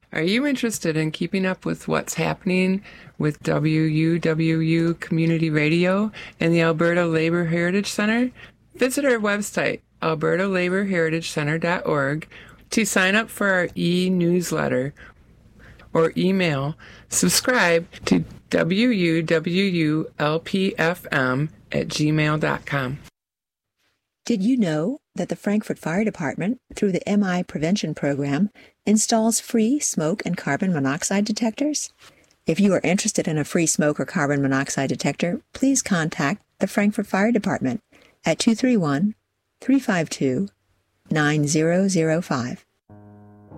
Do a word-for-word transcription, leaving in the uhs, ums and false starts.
Are you interested in keeping up with what's happening with W U W U Community Radio and the Alberta Labour Heritage Centre? Visit our website, alberta labor heritage center dot org, to sign up for our e-newsletter or email subscribe to W U W U L P F M at gmail dot com. Did you know that the Frankfort Fire Department, through the M I Prevention Program, installs free smoke and carbon monoxide detectors? If you are interested in a free smoke or carbon monoxide detector, please contact the Frankfort Fire Department at two three one, three five two, nine zero zero five.